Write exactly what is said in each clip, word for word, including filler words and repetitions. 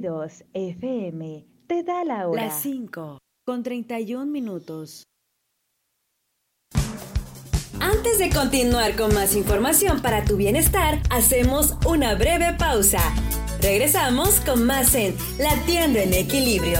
dos F M te da la hora. Las cinco con treinta y un minutos. Antes de continuar con más información para tu bienestar, hacemos una breve pausa. Regresamos con más en Latiendo en Equilibrio.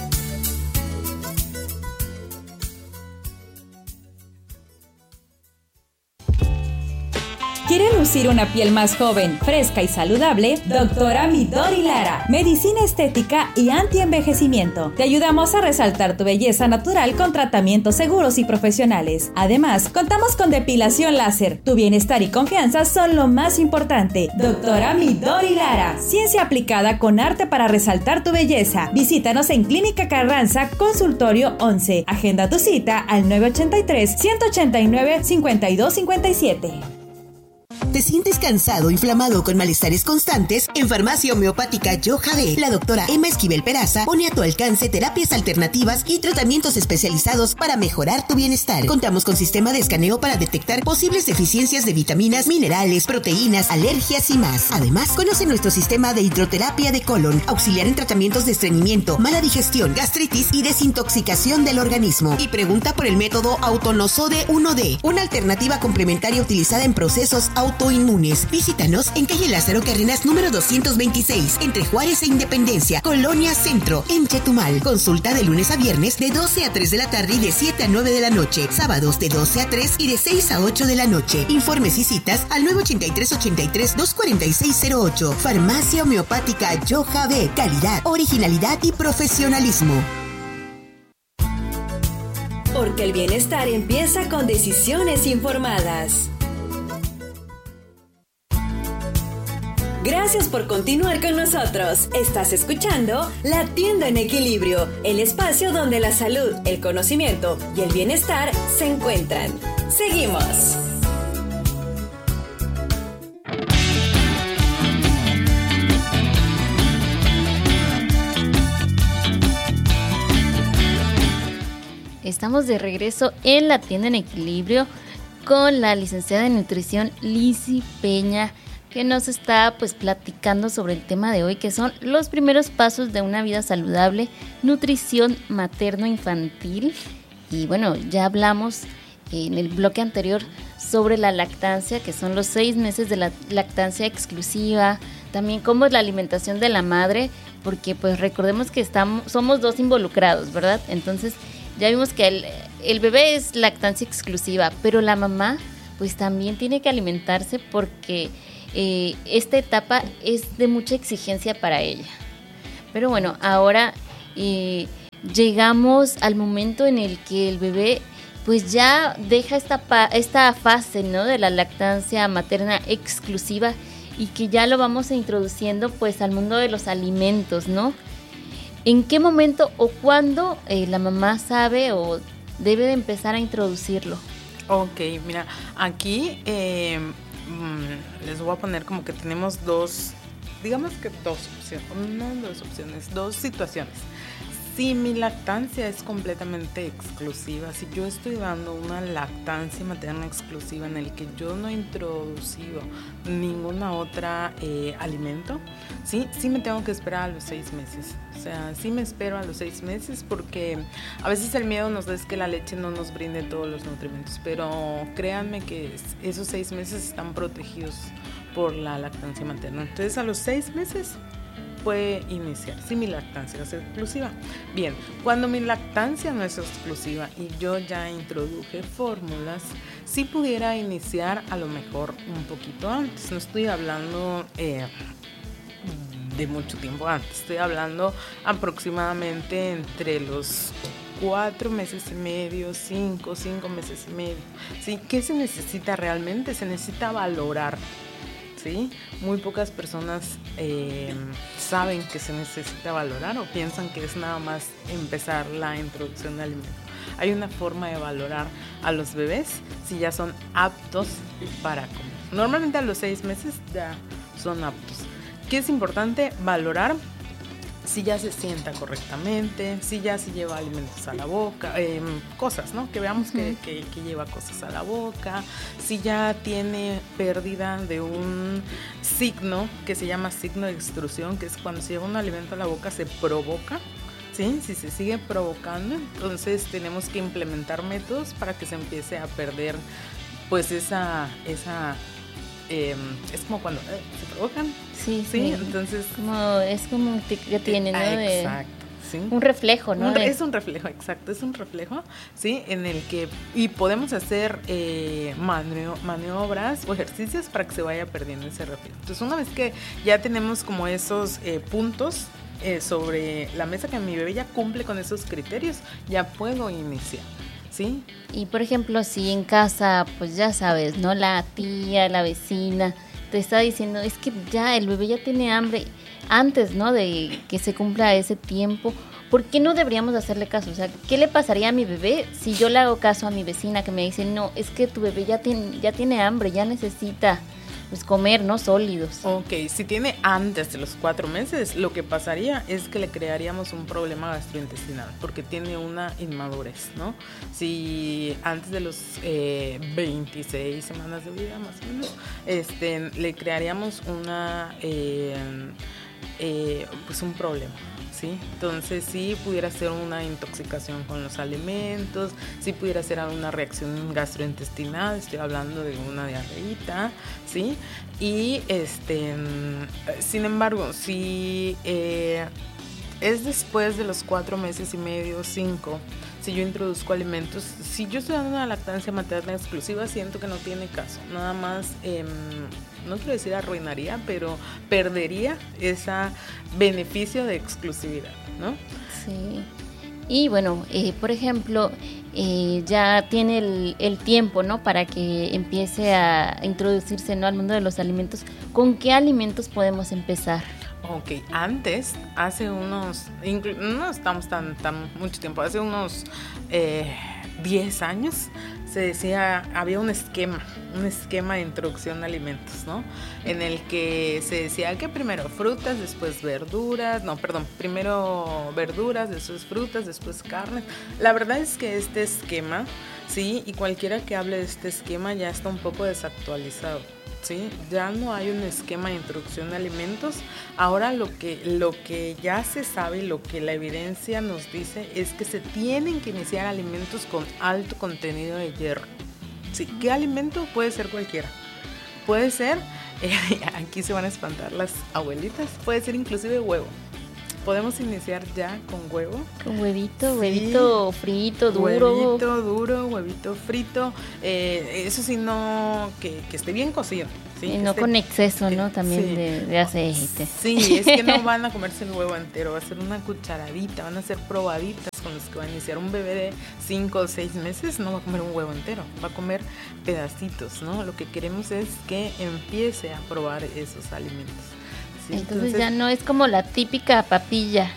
¿Quiere lucir una piel más joven, fresca y saludable? Doctora Midori Lara, medicina estética y anti-envejecimiento. Te ayudamos a resaltar tu belleza natural con tratamientos seguros y profesionales. Además, contamos con depilación láser. Tu bienestar y confianza son lo más importante. Doctora Midori Lara, ciencia aplicada con arte para resaltar tu belleza. Visítanos en Clínica Carranza, Consultorio once. Agenda tu cita al nueve ochenta y tres, ciento ochenta y nueve, cincuenta y dos cincuenta y siete. ¿Te sientes cansado, inflamado o con malestares constantes? En Farmacia Homeopática Yojavé, la doctora Emma Esquivel Peraza pone a tu alcance terapias alternativas y tratamientos especializados para mejorar tu bienestar. Contamos con sistema de escaneo para detectar posibles deficiencias de vitaminas, minerales, proteínas, alergias y más. Además, conoce nuestro sistema de hidroterapia de colon, auxiliar en tratamientos de estreñimiento, mala digestión, gastritis y desintoxicación del organismo. Y pregunta por el método Autonosode uno D, una alternativa complementaria utilizada en procesos autoinmunes. Visítanos en calle Lázaro Cárdenas número doscientos veintiséis, entre Juárez e Independencia, Colonia Centro, en Chetumal. Consulta de lunes a viernes de doce a tres de la tarde y de siete a nueve de la noche. Sábados de doce a tres y de seis a ocho de la noche. Informes y citas al nueve ochenta y tres, ochenta y tres, doscientos cuarenta y seis cero ocho. Farmacia Homeopática Yojavé. Calidad, originalidad y profesionalismo. Porque el bienestar empieza con decisiones informadas. Gracias por continuar con nosotros. Estás escuchando Latiendo en Equilibrio, el espacio donde la salud, el conocimiento y el bienestar se encuentran. Seguimos. Estamos de regreso en Latiendo en Equilibrio con la licenciada en nutrición Lizzy Peña, que nos está pues platicando sobre el tema de hoy, que son los primeros pasos de una vida saludable, nutrición materno-infantil. Y bueno, ya hablamos en el bloque anterior sobre la lactancia, que son los seis meses de la lactancia exclusiva, también cómo es la alimentación de la madre, porque pues recordemos que estamos, somos dos involucrados, ¿verdad? Entonces ya vimos que el, el bebé es lactancia exclusiva, pero la mamá pues también tiene que alimentarse porque Eh, esta etapa es de mucha exigencia para ella. Pero bueno, ahora eh, llegamos al momento en el que el bebé pues ya deja esta, pa- esta fase, ¿no?, de la lactancia materna exclusiva, y que ya lo vamos introduciendo pues al mundo de los alimentos, ¿no? ¿En qué momento o cuándo eh, la mamá sabe o debe de empezar a introducirlo? Ok, mira, aquí eh, les voy a poner como que tenemos dos, digamos que dos opciones, no dos opciones, dos situaciones. Si mi lactancia es completamente exclusiva, si yo estoy dando una lactancia materna exclusiva en el que yo no he introducido ninguna otra eh, alimento, sí, sí me tengo que esperar a los seis meses. O sea, sí me espero a los seis meses porque a veces el miedo nos da es que la leche no nos brinde todos los nutrimentos, pero créanme que esos seis meses están protegidos por la lactancia materna. Entonces a los seis meses puede iniciar, si mi lactancia es exclusiva. Bien, cuando mi lactancia no es exclusiva y yo ya introduje fórmulas, sí pudiera iniciar a lo mejor un poquito antes. No estoy hablando eh, de mucho tiempo antes, estoy hablando aproximadamente entre los cuatro meses y medio, cinco, cinco meses y medio. ¿Sí? ¿Qué se necesita realmente? Se necesita valorar. ¿Sí? Muy pocas personas eh, saben que se necesita valorar o piensan que es nada más empezar la introducción de alimentos. Hay una forma de valorar a los bebés si ya son aptos para comer. Normalmente a los seis meses ya son aptos. ¿Qué es importante? Valorar si ya se sienta correctamente, si ya se lleva alimentos a la boca, eh, cosas, ¿no? Que veamos uh-huh. que, que, que lleva cosas a la boca, si ya tiene pérdida de un signo que se llama signo de extrusión, que es cuando se lleva un alimento a la boca se provoca. ¿Sí? Si se sigue provocando, entonces tenemos que implementar métodos para que se empiece a perder pues esa, esa eh, es como cuando eh, se provocan. Sí, sí, sí, entonces como, es como que tiene, ¿no? Exacto. Sí. Un reflejo, ¿no? Un re, es un reflejo, exacto, es un reflejo, ¿sí? En el que, y podemos hacer eh, manio, maniobras o ejercicios para que se vaya perdiendo ese reflejo. Entonces, una vez que ya tenemos como esos eh, puntos eh, sobre la mesa, que mi bebé ya cumple con esos criterios, ya puedo iniciar, ¿sí? Y, por ejemplo, si en casa, pues ya sabes, ¿no? La tía, la vecina te está diciendo, es que ya el bebé ya tiene hambre, antes, ¿no? De que se cumpla ese tiempo, ¿por qué no deberíamos hacerle caso? O sea, ¿qué le pasaría a mi bebé si yo le hago caso a mi vecina que me dice, no, es que tu bebé ya tiene, ya tiene hambre, ya necesita pues comer, ¿no? Sólidos. Ok, si tiene antes de los cuatro meses, lo que pasaría es que le crearíamos un problema gastrointestinal, porque tiene una inmadurez, ¿no? Si antes de los eh, veintiséis semanas de vida, más o menos, este, le crearíamos una, eh, eh, pues un problema. ¿Sí? Entonces sí pudiera ser una intoxicación con los alimentos, sí pudiera ser alguna reacción gastrointestinal, estoy hablando de una diarreíta, ¿sí? Y este, sin embargo, si eh, es después de los cuatro meses y medio, cinco, si yo introduzco alimentos, si yo estoy dando una lactancia materna exclusiva, siento que no tiene caso, nada más, eh, no quiero decir arruinaría, pero perdería ese beneficio de exclusividad, ¿no? Sí, y bueno, eh, por ejemplo, eh, ya tiene el, el tiempo, ¿no? Para que empiece a introducirse, ¿no? Al mundo de los alimentos. ¿Con qué alimentos podemos empezar? Ok, antes, hace unos, inclu- no estamos tan, tan mucho tiempo, hace unos eh, diez años se decía, había un esquema, un esquema de introducción de alimentos, ¿no? En el que se decía que primero frutas, después verduras, no, perdón, primero verduras, después frutas, después carnes. La verdad es que este esquema, sí, y cualquiera que hable de este esquema ya está un poco desactualizado. Sí, ya no hay un esquema de introducción de alimentos. Ahora lo que, lo que ya se sabe y lo que la evidencia nos dice es que se tienen que iniciar alimentos con alto contenido de hierro. Sí, ¿qué alimento? Puede ser cualquiera. Puede ser, eh, aquí se van a espantar las abuelitas, puede ser inclusive huevo. Podemos iniciar ya con huevo. Con huevito, sí. Huevito frito, duro. Huevito duro, huevito frito. Eh, eso sí, no, que, que esté bien cocido. ¿sí? Y no esté, con exceso, ¿no? También sí. de, de aceite. Sí, es que no van a comerse el huevo entero, va a ser una cucharadita, van a ser probaditas con los que va a iniciar. Un bebé de cinco o seis meses no va a comer un huevo entero, va a comer pedacitos, ¿no? Lo que queremos es que empiece a probar esos alimentos. Sí, entonces, entonces ya no es como la típica papilla.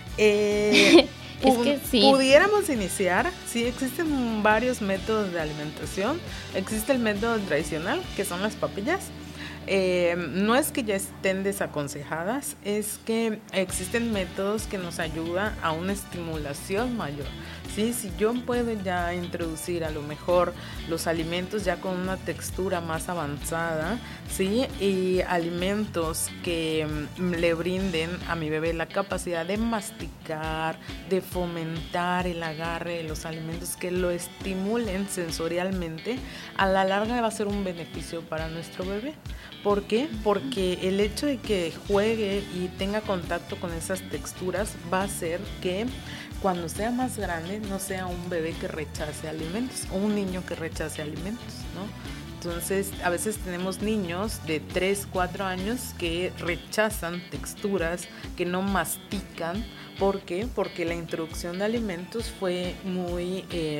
Eh, es que sí. Pudiéramos iniciar, sí, existen varios métodos de alimentación. Existe el método tradicional, que son las papillas. Eh, no es que ya estén desaconsejadas, es que existen métodos que nos ayudan a una estimulación mayor. ¿sí? Si yo puedo ya introducir a lo mejor los alimentos ya con una textura más avanzada, ¿sí? Y alimentos que mm, le brinden a mi bebé la capacidad de masticar, de fomentar el agarre de los alimentos, que lo estimulen sensorialmente, a la larga va a ser un beneficio para nuestro bebé. ¿Por qué? Porque el hecho de que juegue y tenga contacto con esas texturas va a hacer que cuando sea más grande no sea un bebé que rechace alimentos o un niño que rechace alimentos, ¿no? Entonces, a veces tenemos niños de tres, cuatro años que rechazan texturas, que no mastican. ¿Por qué? Porque la introducción de alimentos fue muy, eh,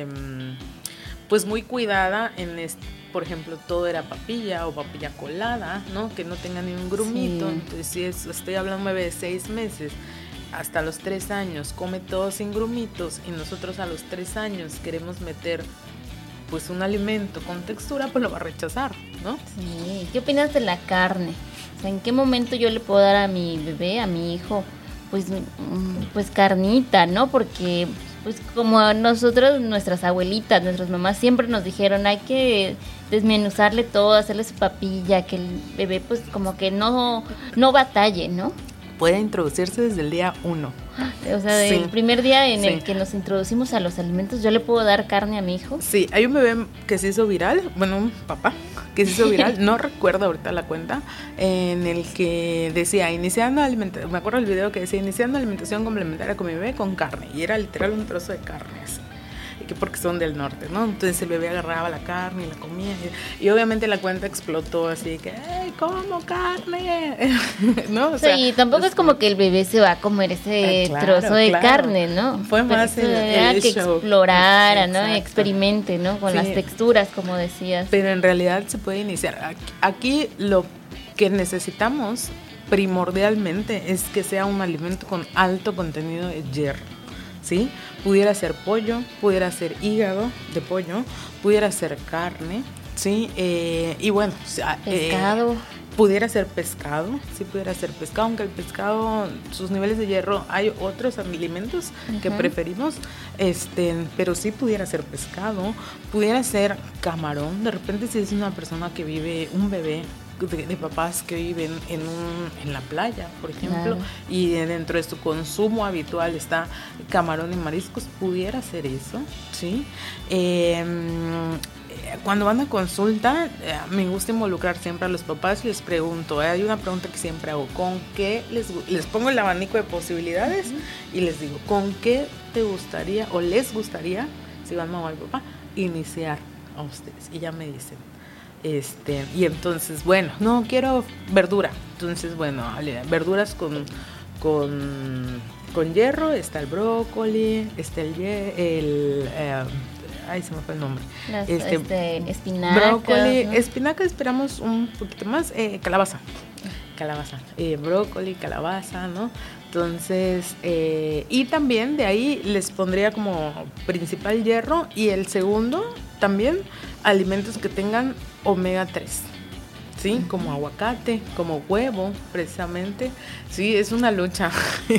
pues muy cuidada en este. Por ejemplo, todo era papilla o papilla colada, ¿no? Que no tenga ni un grumito. Sí. Entonces, si es, estoy hablando de un bebé de seis meses, hasta los tres años, come todo sin grumitos, y nosotros a los tres años queremos meter pues un alimento con textura, pues lo va a rechazar, ¿no? Sí. ¿Qué opinas de la carne? O sea, ¿en qué momento yo le puedo dar a mi bebé, a mi hijo, pues, pues carnita, ¿no? Porque pues como nosotros, nuestras abuelitas, nuestras mamás siempre nos dijeron, hay que desmenuzarle todo, hacerle su papilla, que el bebé pues como que no, no batalle, ¿no? Puede introducirse desde el día uno. O sea, del sí. primer día en sí. el que nos introducimos a los alimentos, ¿yo le puedo dar carne a mi hijo? Sí, hay un bebé que se hizo viral, bueno, un papá que se hizo viral, no recuerdo ahorita la cuenta, en el que decía, iniciando alimentación, me acuerdo el video que decía, iniciando alimentación complementaria con mi bebé con carne, y era literal un trozo de carne así. Que porque son del norte, ¿no? Entonces el bebé agarraba la carne y la comía y, y obviamente la cuenta explotó así que ¡ay, como carne! ¿No? O sea, sí, tampoco es como que el bebé se va a comer ese eh, claro, trozo de claro. carne, ¿no? Fue más el, el que show. explorara, Exacto. ¿no? Y experimente, ¿no? Con sí. las texturas, como decías. Pero en realidad se puede iniciar. Aquí, aquí lo que necesitamos primordialmente es que sea un alimento con alto contenido de hierro. ¿Sí? Pudiera ser pollo, pudiera ser hígado de pollo, pudiera ser carne, ¿sí? Eh, y bueno, pescado. Eh, pudiera ser pescado, sí pudiera ser pescado, aunque el pescado, sus niveles de hierro, hay otros alimentos uh-huh. que preferimos, este, pero sí pudiera ser pescado, pudiera ser camarón, de repente si es una persona que vive, un bebé, De, de papás que viven en un en la playa, por ejemplo, claro. y dentro de su consumo habitual está camarón y mariscos, pudiera ser eso, ¿sí? Eh, cuando van a consulta, eh, me gusta involucrar siempre a los papás y les pregunto, eh, hay una pregunta que siempre hago, ¿con qué les, les pongo el abanico de posibilidades? Uh-huh. Y les digo, ¿con qué te gustaría o les gustaría, si van mamá y papá, iniciar a ustedes? Y ya me dicen, Este, y entonces, bueno, no quiero verdura. Entonces, bueno, verduras con, con, con hierro, está el brócoli, está el, el eh, ay, se me fue el nombre. Las, este, este, espinacas. Brócoli, ¿no? espinaca esperamos un poquito más, eh, calabaza. Calabaza, eh, brócoli, calabaza, ¿no? Entonces, eh, y también de ahí les pondría como principal hierro y el segundo también alimentos que tengan omega tres, ¿sí? Uh-huh. Como aguacate, como huevo, precisamente. Sí, es una lucha.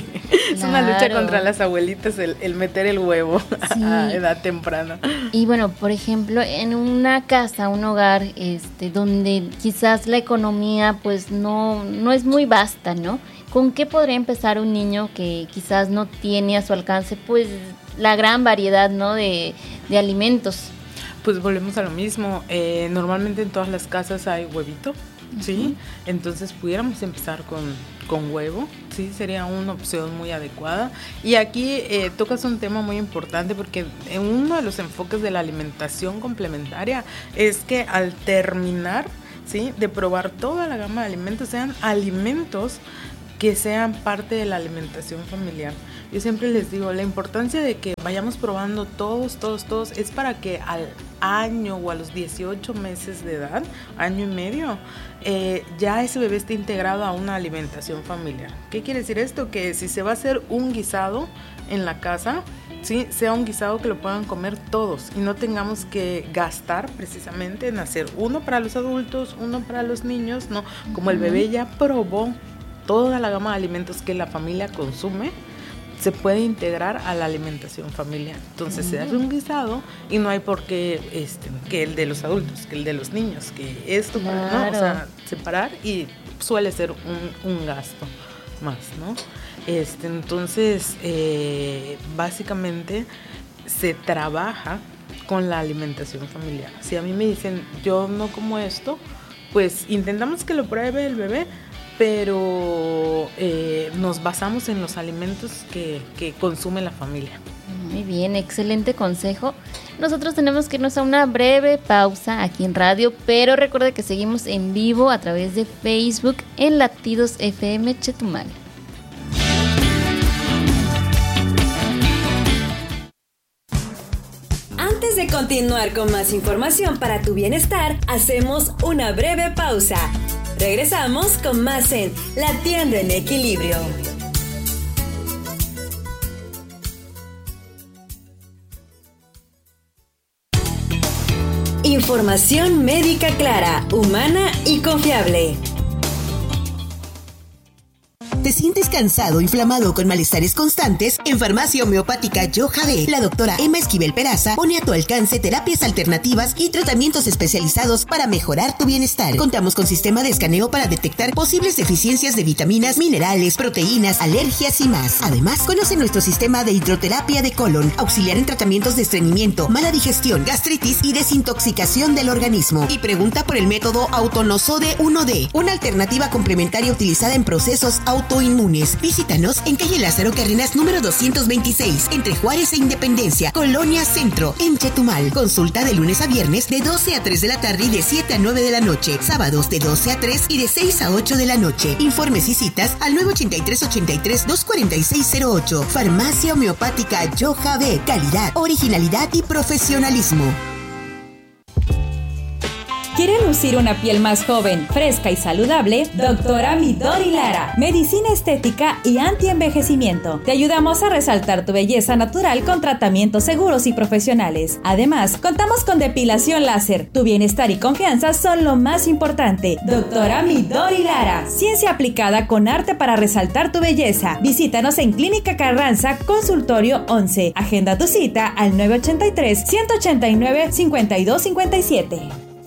Es claro. una lucha contra las abuelitas el, el meter el huevo sí. a edad temprana. Y bueno, por ejemplo, en una casa, un hogar, este, donde quizás la economía pues no, no es muy vasta, ¿no? ¿Con qué podría empezar un niño que quizás no tiene a su alcance pues la gran variedad, ¿no? de, de alimentos? Pues volvemos a lo mismo, eh, normalmente en todas las casas hay huevito, ¿sí? Uh-huh. Entonces pudiéramos empezar con, con huevo, ¿sí? Sería una opción muy adecuada. Y aquí eh, tocas un tema muy importante porque en uno de los enfoques de la alimentación complementaria es que al terminar, ¿sí? de probar toda la gama de alimentos, sean alimentos que sean parte de la alimentación familiar. Yo siempre les digo, la importancia de que vayamos probando todos, todos, todos, es para que al año o a los dieciocho meses de edad, año y medio, eh, ya ese bebé esté integrado a una alimentación familiar. ¿Qué quiere decir esto? Que si se va a hacer un guisado en la casa, ¿sí? sea un guisado que lo puedan comer todos y no tengamos que gastar precisamente en hacer uno para los adultos, uno para los niños, no, como el bebé ya probó toda la gama de alimentos que la familia consume, se puede integrar a la alimentación familiar. Entonces uh-huh. se hace un guisado y no hay por qué este, que el de los adultos, que el de los niños, que esto, claro. ¿no? O sea, separar y suele ser un, un gasto más, ¿no? Este, entonces, eh, básicamente se trabaja con la alimentación familiar. Si a mí me dicen, yo no como esto, pues intentamos que lo pruebe el bebé, pero eh, nos basamos en los alimentos que, que consume la familia. Muy bien, excelente consejo. Nosotros tenemos que irnos a una breve pausa aquí en radio, pero recuerde que seguimos en vivo a través de Facebook en Latidos F M Chetumal. Antes de continuar con más información para tu bienestar, hacemos una breve pausa. Regresamos con más en Latiendo en Equilibrio. Información médica clara, humana y confiable. ¿Te sientes cansado, inflamado con malestares constantes? En Farmacia Homeopática Yohade, la doctora Emma Esquivel Peraza pone a tu alcance terapias alternativas y tratamientos especializados para mejorar tu bienestar. Contamos con sistema de escaneo para detectar posibles deficiencias de vitaminas, minerales, proteínas, alergias y más. Además, conoce nuestro sistema de hidroterapia de colon, auxiliar en tratamientos de estreñimiento, mala digestión, gastritis y desintoxicación del organismo. Y pregunta por el método Autonosode uno D, una alternativa complementaria utilizada en procesos autoinmunes. Visítanos en calle Lázaro Cárdenas número doscientos veintiséis, entre Juárez e Independencia, Colonia Centro, en Chetumal. Consulta de lunes a viernes de doce a tres de la tarde y de siete a nueve de la noche. Sábados de doce a tres y de seis a ocho de la noche. Informes y citas al nueve ochenta y tres ochenta y tres dos cuarenta y seis cero ocho. Farmacia Homeopática Yohade. Calidad, originalidad y profesionalismo. ¿Quiere lucir una piel más joven, fresca y saludable? Doctora Midori Lara, medicina estética y anti-envejecimiento. Te ayudamos a resaltar tu belleza natural con tratamientos seguros y profesionales. Además, contamos con depilación láser. Tu bienestar y confianza son lo más importante. Doctora Midori Lara, ciencia aplicada con arte para resaltar tu belleza. Visítanos en Clínica Carranza, Consultorio once. Agenda tu cita al nueve ochenta y tres, ciento ochenta y nueve, cincuenta y dos cincuenta y siete.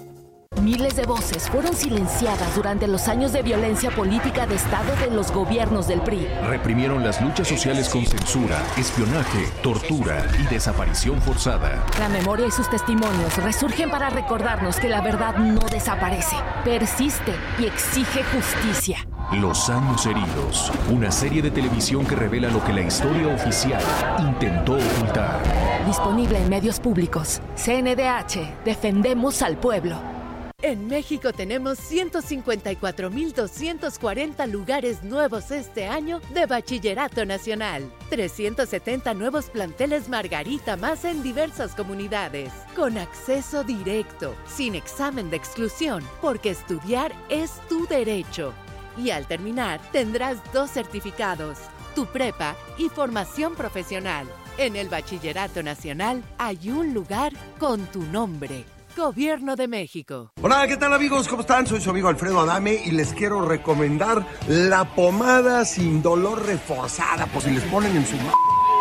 Miles de voces fueron silenciadas durante los años de violencia política de Estado de los gobiernos del P R I. Reprimieron las luchas sociales con censura, espionaje, tortura y desaparición forzada. La memoria y sus testimonios resurgen para recordarnos que la verdad no desaparece, persiste y exige justicia. Los años heridos, una serie de televisión que revela lo que la historia oficial intentó ocultar. Disponible en medios públicos. C N D H, defendemos al pueblo. En México tenemos ciento cincuenta y cuatro mil doscientos cuarenta lugares nuevos este año de Bachillerato Nacional. trescientos setenta nuevos planteles Margarita más en diversas comunidades. Con acceso directo, sin examen de exclusión, porque estudiar es tu derecho. Y al terminar, tendrás dos certificados, tu prepa y formación profesional. En el Bachillerato Nacional hay un lugar con tu nombre. Gobierno de México. Hola, ¿qué tal amigos? ¿Cómo están? Soy su amigo Alfredo Adame y les quiero recomendar la pomada sin dolor reforzada, por si les ponen en su mano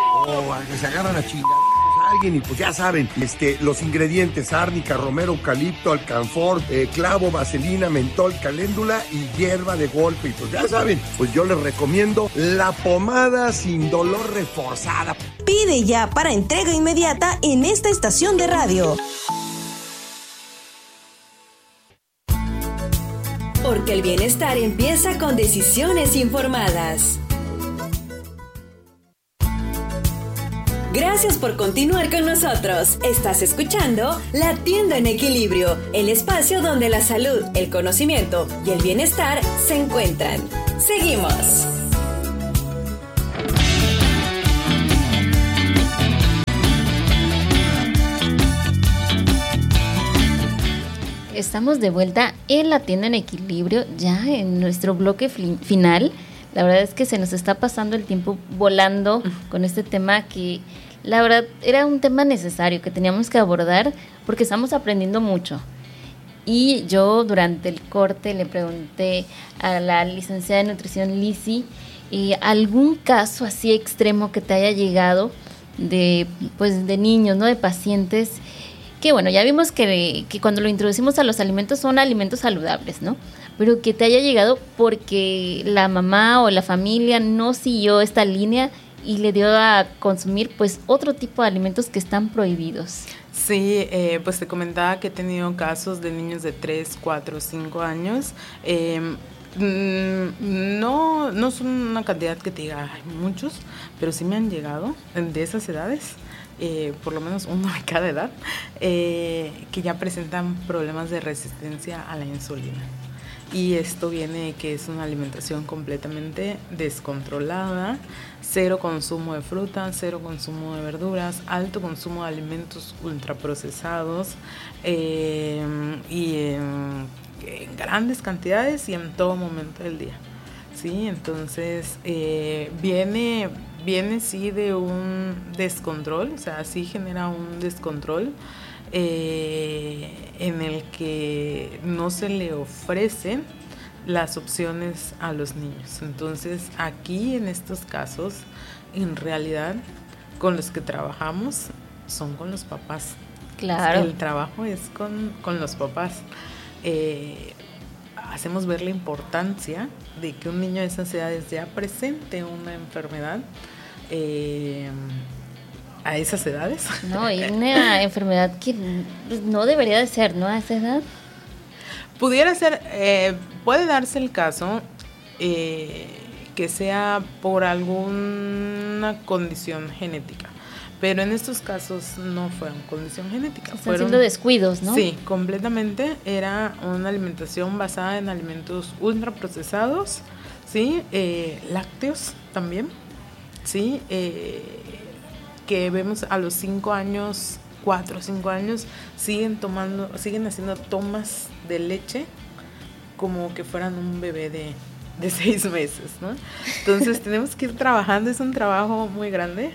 o a que se agarran a chingar a alguien y pues ya saben, este, los ingredientes: árnica, romero, eucalipto, alcanfor, eh, clavo, vaselina, mentol, caléndula y hierba de golpe. Y pues ya saben, pues yo les recomiendo la pomada sin dolor reforzada. Pide ya para entrega inmediata en esta estación de radio. Porque el bienestar empieza con decisiones informadas. Gracias por continuar con nosotros. Estás escuchando La Tienda en Equilibrio, el espacio donde la salud, el conocimiento y el bienestar se encuentran. Seguimos. Estamos de vuelta en La Tienda en Equilibrio, ya en nuestro bloque fi- final. La verdad es que se nos está pasando el tiempo volando con este tema que la verdad era un tema necesario que teníamos que abordar porque estamos aprendiendo mucho. Y yo durante el corte le pregunté a la licenciada en nutrición Lisi eh, algún caso así extremo que te haya llegado de, pues, de niños, ¿no? De pacientes. Que bueno, ya vimos que, que cuando lo introducimos a los alimentos son alimentos saludables, ¿no? Pero que te haya llegado porque la mamá o la familia no siguió esta línea y le dio a consumir pues otro tipo de alimentos que están prohibidos. Sí, eh, pues te comentaba que he tenido casos de niños de tres, cuatro, cinco años. Eh, no, no son una cantidad que te diga, hay muchos, pero sí me han llegado de esas edades. Eh, por lo menos uno de cada edad, eh, que ya presentan problemas de resistencia a la insulina. Y esto viene que es una alimentación completamente descontrolada, cero consumo de fruta, cero consumo de verduras, alto consumo de alimentos ultraprocesados eh, y en, en grandes cantidades y en todo momento del día. Sí, entonces eh, viene... Viene sí de un descontrol, o sea, sí genera un descontrol eh, en el que no se le ofrecen las opciones a los niños. Entonces, aquí en estos casos, en realidad, con los que trabajamos son con los papás. Claro. El trabajo es con, con los papás. Eh, hacemos ver la importancia de que un niño de esas edades ya presente una enfermedad eh, a esas edades. No, y una enfermedad que no debería de ser, ¿no? A esa edad. Pudiera ser, eh, puede darse el caso eh, que sea por alguna condición genética, pero en estos casos no fueron condición genética. Están fueron, siendo descuidos, ¿no? Sí, completamente. Era una alimentación basada en alimentos ultraprocesados, ¿sí? Eh, lácteos también, ¿sí? Eh, que vemos a los cinco años, cuatro o cinco años, siguen tomando, siguen haciendo tomas de leche como que fueran un bebé de, de seis meses, ¿no? Entonces tenemos que ir trabajando, es un trabajo muy grande.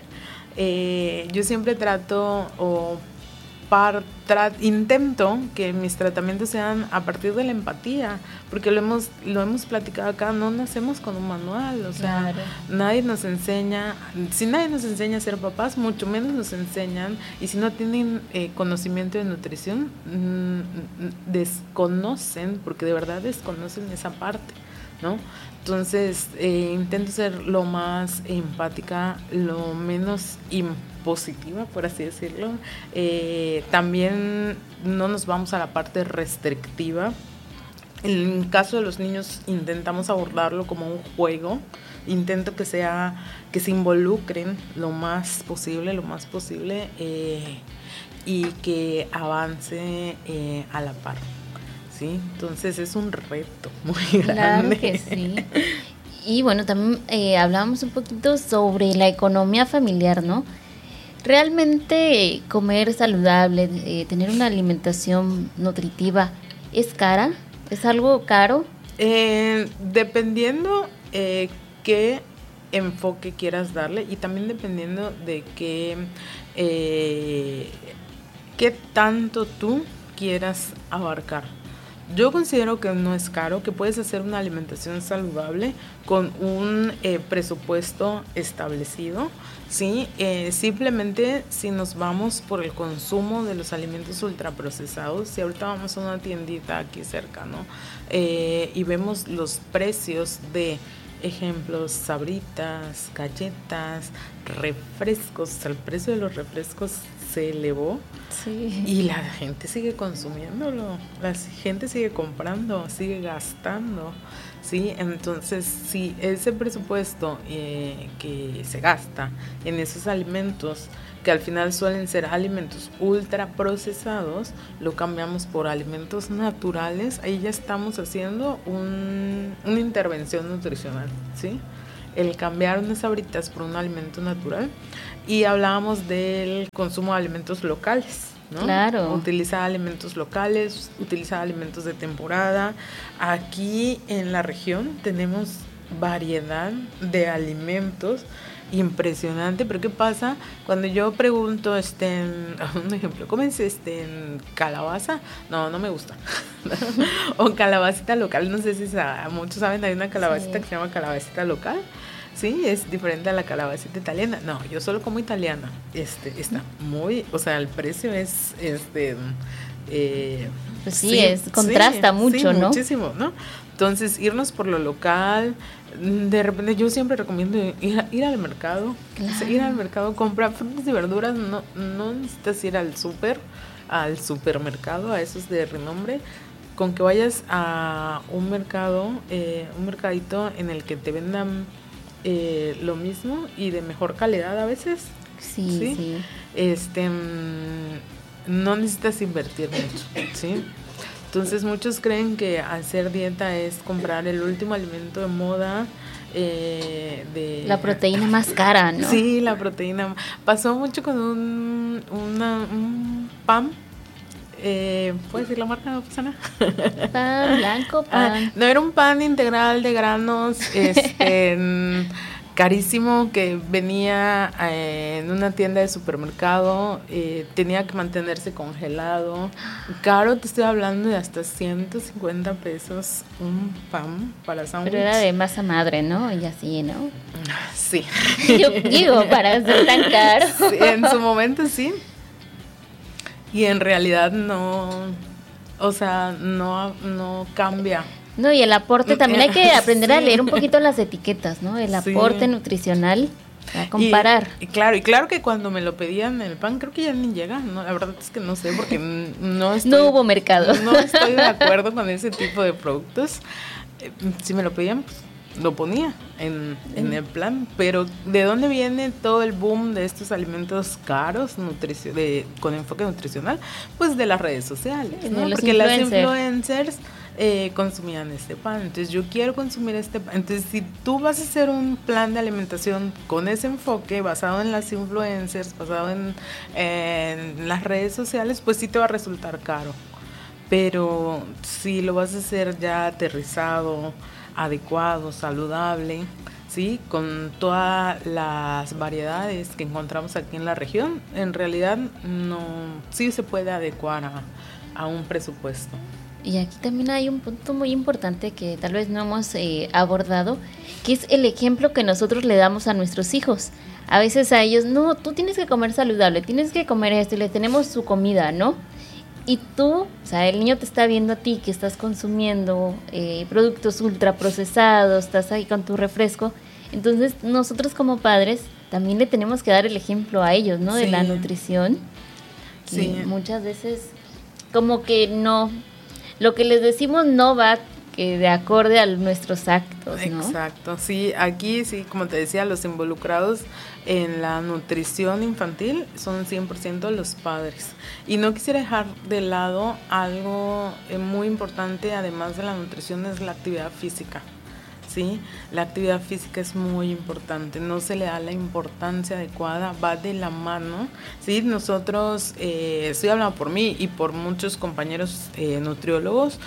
Eh, yo siempre trato o par, tra, intento que mis tratamientos sean a partir de la empatía, porque lo hemos lo hemos platicado acá, no nacemos con un manual, o sea, claro. Nadie nos enseña, si nadie nos enseña a ser papás, mucho menos nos enseñan, y si no tienen eh, conocimiento de nutrición, mmm, desconocen, porque de verdad desconocen esa parte, ¿no? Entonces, eh, intento ser lo más empática, lo menos impositiva, por así decirlo. Eh, también no nos vamos a la parte restrictiva. En el caso de los niños, intentamos abordarlo como un juego. Intento que sea, que se involucren lo más posible, lo más posible, eh, y que avance eh, a la par. Sí, entonces es un reto muy grande. Claro que sí. Y bueno, también eh, hablábamos un poquito sobre la economía familiar, ¿no? ¿Realmente comer saludable, eh, tener una alimentación nutritiva, es cara? ¿Es algo caro? Eh, dependiendo eh, qué enfoque quieras darle, y también dependiendo de qué, eh, qué tanto tú quieras abarcar. Yo considero que no es caro, que puedes hacer una alimentación saludable con un eh, presupuesto establecido, ¿sí? Eh, simplemente si nos vamos por el consumo de los alimentos ultraprocesados, si ahorita vamos a una tiendita aquí cerca, ¿no? Eh, y vemos los precios de ejemplos, sabritas, galletas, refrescos, o sea, el precio de los refrescos se elevó. Sí. Y la gente sigue consumiéndolo, la gente sigue comprando, sigue gastando, ¿sí? Entonces, si ese presupuesto eh, que se gasta en esos alimentos, que al final suelen ser alimentos ultra procesados, lo cambiamos por alimentos naturales, ahí ya estamos haciendo un, una intervención nutricional, ¿sí? El cambiar unas sabritas por un alimento natural. Y hablábamos del consumo de alimentos locales, ¿no? Claro. Utilizar alimentos locales, utilizar alimentos de temporada. Aquí en la región tenemos variedad de alimentos impresionante, pero ¿qué pasa? Cuando yo pregunto, este, un ejemplo, ¿comes este, en calabaza? No, no me gusta. O calabacita local, no sé si sa- muchos saben, hay una calabacita sí. que se llama calabacita local. Sí, es diferente a la calabacita italiana. No, yo solo como italiana. Este, está muy, o sea, el precio es, este, eh, pues sí, sí, es, contrasta sí, mucho, sí, ¿no? Muchísimo, ¿no? Entonces, irnos por lo local, de repente yo siempre recomiendo ir, a, ir al mercado, claro. o sea, ir al mercado, comprar frutas y verduras, no, no necesitas ir al súper, al supermercado, a esos de renombre, con que vayas a un mercado, eh, un mercadito en el que te vendan Eh, lo mismo y de mejor calidad a veces. Sí, sí. sí. Este, no necesitas invertir mucho, ¿sí? Entonces muchos creen que hacer dieta es comprar el último alimento de moda, eh, de la proteína más cara, ¿no? Sí, la proteína. Pasó mucho con un, una, un pan. Eh, ¿Puedes decir la marca, Susana? Pan blanco, pan. Ah, no, era un pan integral de granos, este, carísimo, que venía eh, en una tienda de supermercado, eh, tenía que mantenerse congelado. Caro, te estoy hablando de hasta ciento cincuenta pesos un pan para sándwich. Pero era de masa madre, ¿no? Y así, ¿no? Sí. Yo digo, para ser tan caro. Sí, en su momento sí. Y en realidad no, o sea, no, no cambia. No, y el aporte también hay que aprender Sí. a leer un poquito las etiquetas, ¿no? El Sí. aporte nutricional, a comparar. Y, y claro, y claro que cuando me lo pedían el pan, creo que ya ni llega, ¿no? La verdad es que no sé, porque n- no estoy, No hubo mercado. No estoy de acuerdo con ese tipo de productos. Eh, Si me lo pedían, pues lo ponía en, en el plan. Pero ¿de dónde viene todo el boom de estos alimentos caros, nutricio- de, con enfoque nutricional? Pues de las redes sociales, De ¿no? los Porque las influencers. influencers eh, consumían este pan. Entonces yo quiero consumir este pan. Entonces si tú vas a hacer un plan de alimentación con ese enfoque, basado en las influencers, basado en, en las redes sociales, pues sí te va a resultar caro. Pero si lo vas a hacer ya aterrizado, adecuado, saludable, ¿sí? Con todas las variedades que encontramos aquí en la región, en realidad no, sí se puede adecuar a, a un presupuesto. Y aquí también hay un punto muy importante que tal vez no hemos eh, abordado, que es el ejemplo que nosotros le damos a nuestros hijos. A veces a ellos, no, tú tienes que comer saludable, tienes que comer esto, y le tenemos su comida, ¿no? Y tú, o sea, el niño te está viendo a ti que estás consumiendo eh, productos ultraprocesados, estás ahí con tu refresco. Entonces, nosotros como padres también le tenemos que dar el ejemplo a ellos, ¿no? De Sí. la nutrición. Que Sí. muchas veces como que no, lo que les decimos no va que de acorde a nuestros actos, ¿no? Exacto, sí, aquí sí, como te decía, los involucrados en la nutrición infantil son cien por ciento los padres. Y no quisiera dejar de lado algo eh, muy importante, además de la nutrición, es la actividad física. ¿Sí? La actividad física es muy importante, no se le da la importancia adecuada, va de la mano, ¿sí? Nosotros, eh, estoy hablando por mí y por muchos compañeros eh, nutriólogos,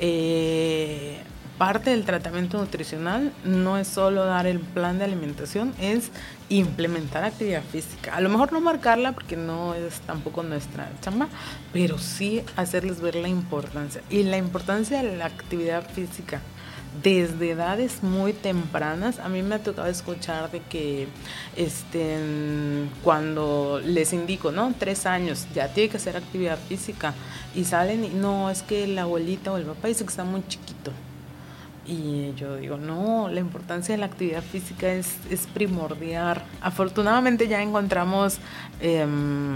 eh, parte del tratamiento nutricional no es solo dar el plan de alimentación, es implementar actividad física. A lo mejor no marcarla porque no es tampoco nuestra chamba, pero sí hacerles ver la importancia. Y la importancia de la actividad física desde edades muy tempranas. A mí me ha tocado escuchar de que este, cuando les indico, ¿no? Tres años, ya tiene que hacer actividad física, y salen y no, es que la abuelita o el papá dice que está muy chiquito. Y yo digo, no, la importancia de la actividad física es, es primordial. Afortunadamente ya encontramos eh,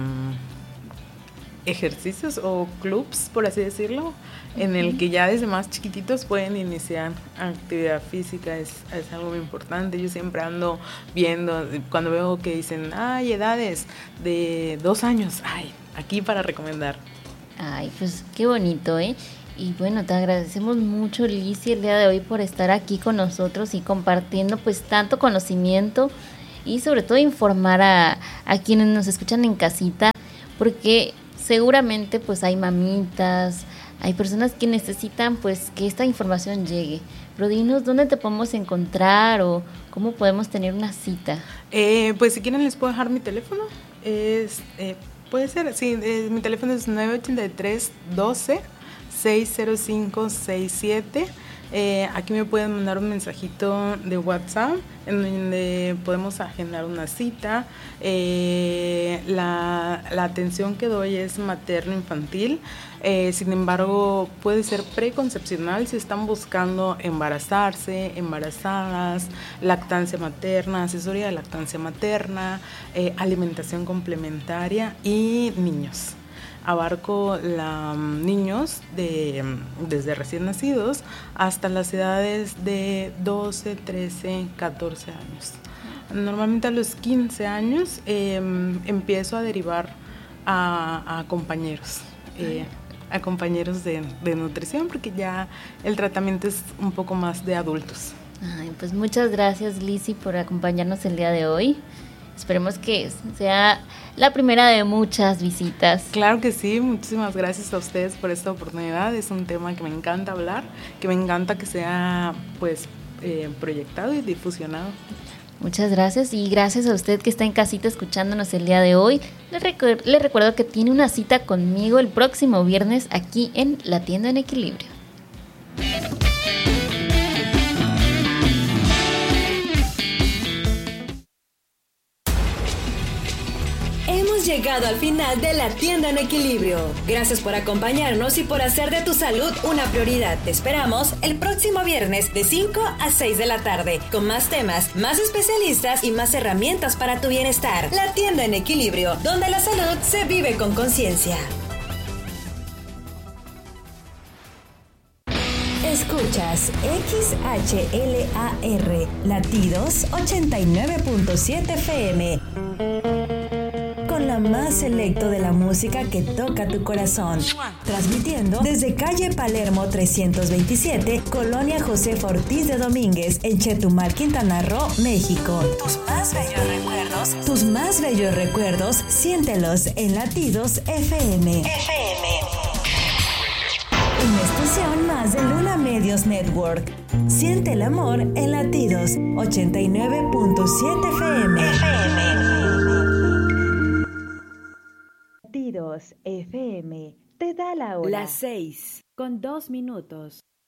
ejercicios o clubs, por así decirlo, en el que ya desde más chiquititos pueden iniciar actividad física. Es, es algo muy importante. Yo siempre ando viendo, cuando veo que dicen, ay, edades de dos años, ay, aquí para recomendar. Ay, pues qué bonito, ¿eh? Y bueno, te agradecemos mucho, Lizzy, el día de hoy por estar aquí con nosotros y compartiendo pues tanto conocimiento y sobre todo informar a, a quienes nos escuchan en casita, porque seguramente pues hay mamitas, hay personas que necesitan pues que esta información llegue. Pero dinos, ¿dónde te podemos encontrar o cómo podemos tener una cita? Eh, pues si quieren les puedo dejar mi teléfono. Es, eh, puede ser, sí, eh, mi teléfono es nueve ocho tres, doce, seis cero cinco seis siete. Eh, aquí me pueden mandar un mensajito de WhatsApp en donde podemos agendar una cita. Eh, la, la atención que doy es materno-infantil, eh, sin embargo puede ser preconcepcional si están buscando embarazarse, embarazadas, lactancia materna, asesoría de lactancia materna, eh, alimentación complementaria y niños. Abarco la, um, niños de, desde recién nacidos hasta las edades de doce, trece, catorce años. Normalmente a los quince años eh, empiezo a derivar a, a compañeros, eh, a compañeros de, de nutrición, porque ya el tratamiento es un poco más de adultos. Ay, pues muchas gracias, Lizzy, por acompañarnos el día de hoy. Esperemos que sea la primera de muchas visitas. Claro que sí, muchísimas gracias a ustedes por esta oportunidad. Es un tema que me encanta hablar, que me encanta que sea pues eh, proyectado y difusionado. Muchas gracias y gracias a usted que está en casita escuchándonos el día de hoy. Le, recu- le recuerdo que tiene una cita conmigo el próximo viernes aquí en La Tienda en Equilibrio. Hemos llegado al final de La Tienda en Equilibrio. Gracias por acompañarnos y por hacer de tu salud una prioridad. Te esperamos el próximo viernes de cinco a seis de la tarde con más temas, más especialistas y más herramientas para tu bienestar. La Tienda en Equilibrio, donde la salud se vive con conciencia. Escuchas X H L A R, Latidos ochenta y nueve punto siete F M. Con la más selecto de la música que toca tu corazón. Transmitiendo desde calle Palermo trescientos veintisiete, Colonia Josefa Ortiz de Domínguez, en Chetumal, Quintana Roo, México. Tus más bellos recuerdos. Tus más bellos recuerdos, siéntelos en Latidos F M. F M. Una estación más de Luna Medios Network. Siente el amor en Latidos ochenta y nueve punto siete F M. F M. Latidos F M te da la hora. Las seis con dos minutos.